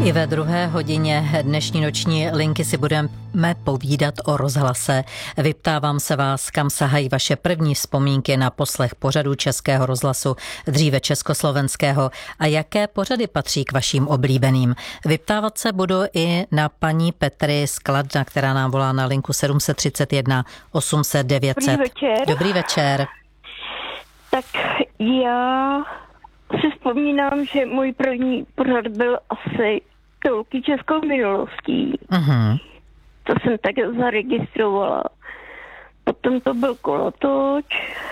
I ve druhé hodině dnešní noční linky si budeme povídat o rozhlase. Vyptávám se vás, kam sahají vaše první vzpomínky na poslech pořadů Českého rozhlasu, dříve československého, a jaké pořady patří k vašim oblíbeným. Vyptávat se budu i na paní Petry z Kladna, která nám volá na linku 731 800 900. Dobrý večer. Dobrý večer. Tak já si vzpomínám, že můj první pořad byl asi Tolky českou minulostí. Uh-huh. To jsem tak zaregistrovala. Potom to byl Kolotoč.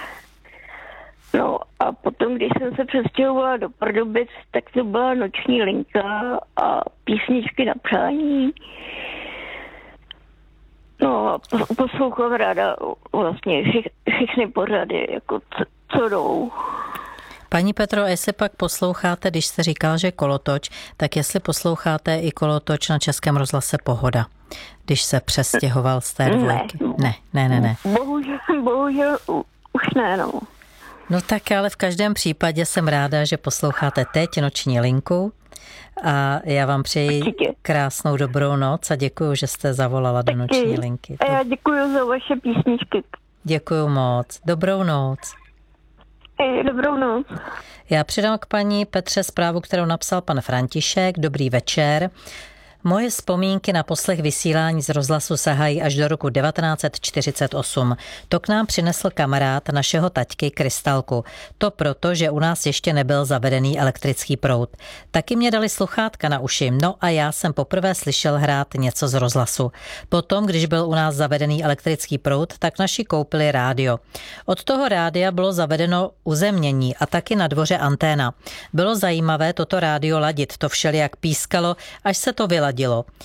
No a potom, když jsem se přestěhovala do Pardubic, tak to byla Noční linka a písničky na přání. No a poslouchám ráda vlastně všechny pořady, jako co jdou. Paní Petro, jestli pak posloucháte, když jste říkal, že Kolotoč, tak jestli posloucháte i Kolotoč na Českém rozhlase Pohoda, když se přestěhoval z té dvojky? Ne. Bohužel už ne, no. No tak ale v každém případě jsem ráda, že posloucháte teď Noční linku a já vám přeji krásnou dobrou noc a děkuju, že jste zavolala do Noční linky. A já děkuju za vaše písničky. Děkuju moc. Dobrou noc. Dobrou noc. Já přidám k paní Petře zprávu, kterou napsal pan František. Dobrý večer. Moje vzpomínky na poslech vysílání z rozhlasu sahají až do roku 1948. To k nám přinesl kamarád našeho taťky Krystalku. To proto, že u nás ještě nebyl zavedený elektrický proud. Taky mě dali sluchátka na uši, no a já jsem poprvé slyšel hrát něco z rozhlasu. Potom, když byl u nás zavedený elektrický proud, tak naši koupili rádio. Od toho rádia bylo zavedeno uzemnění a taky na dvoře anténa. Bylo zajímavé toto rádio ladit, to všelijak pískalo, až se to vyladilo.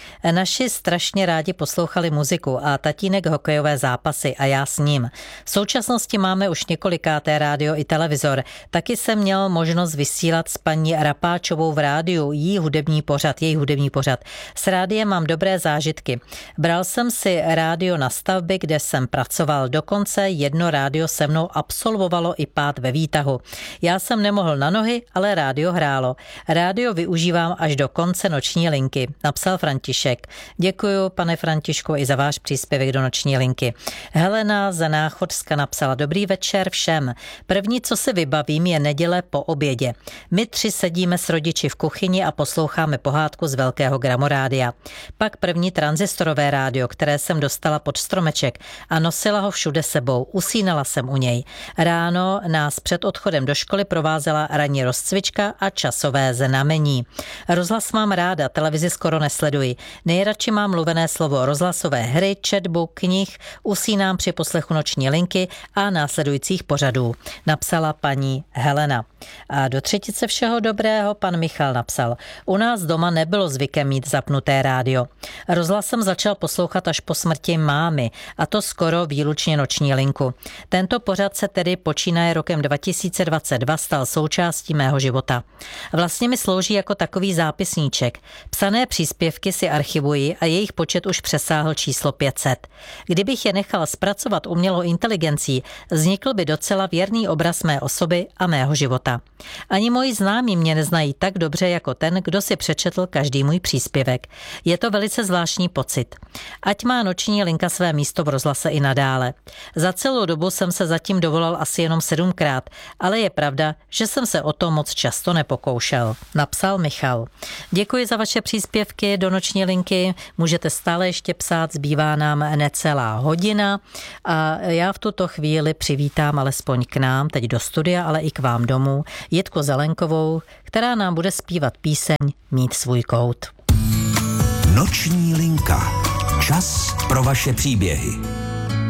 Naši strašně rádi poslouchali muziku a tatínek hokejové zápasy a já s ním. V současnosti máme už několikáté rádio i televizor. Taky jsem měl možnost vysílat s paní Rapáčovou v rádiu její hudební pořad. S rádiem mám dobré zážitky. Bral jsem si rádio na stavby, kde jsem pracoval. Dokonce jedno rádio se mnou absolvovalo i pád ve výtahu. Já jsem nemohl na nohy, ale rádio hrálo. Rádio využívám až do konce Noční linky. Napsal František. Děkuju, pane Františku, i za váš příspěvek do Noční linky. Helena z Náchodska napsala: Dobrý večer všem. První, co si vybavím, je neděle po obědě. My 3 sedíme s rodiči v kuchyni a posloucháme pohádku z velkého gramorádia. Pak první tranzistorové rádio, které jsem dostala pod stromeček a nosila ho všude sebou. Usínala jsem u něj. Ráno nás před odchodem do školy provázela ranní rozcvička a časové znamení. Rozhlas mám ráda, televizi skoro nesleduji. Nejradši mám mluvené slovo, rozhlasové hry, četbu, knih, usínám při poslechu Noční linky a následujících pořadů, napsala paní Helena. A do třetice všeho dobrého pan Michal napsal: U nás doma nebylo zvykem mít zapnuté rádio. Rozhlas jsem začal poslouchat až po smrti mámy, a to skoro výlučně Noční linku. Tento pořad se tedy počínaje rokem 2022 stal součástí mého života. Vlastně mi slouží jako takový zápisníček. Psané příspěvky si archivuji a jejich počet už přesáhl číslo 500. Kdybych je nechala zpracovat umělou inteligencí, vznikl by docela věrný obraz mé osoby a mého života. Ani moji známí mě neznají tak dobře jako ten, kdo si přečetl každý můj příspěvek. Je to velice zvláštní pocit. Ať má Noční linka své místo v rozhlase i nadále. Za celou dobu jsem se zatím dovolal asi jenom 7krát, ale je pravda, že jsem se o to moc často nepokoušel, napsal Michal. Děkuji za vaše příspěvky do Noční linky. Můžete stále ještě psát, zbývá nám necelá hodina a já v tuto chvíli přivítám alespoň k nám, teď do studia, ale i k vám domů, Jitku Zelenkovou, která nám bude zpívat píseň Mít svůj kout. Noční linka. Čas pro vaše příběhy.